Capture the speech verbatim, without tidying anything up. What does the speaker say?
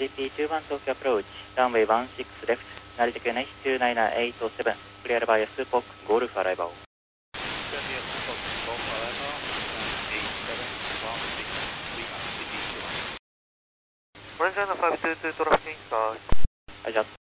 ジーピーにワン 東京アプローチ、ランウェイワンシックスレフト、成田県内にーナインエイトセブン、クリアルバイアスポック、ゴルフアライバー。 マネージャーのファイブツーツートラフィックインスター。 はい、じゃあ。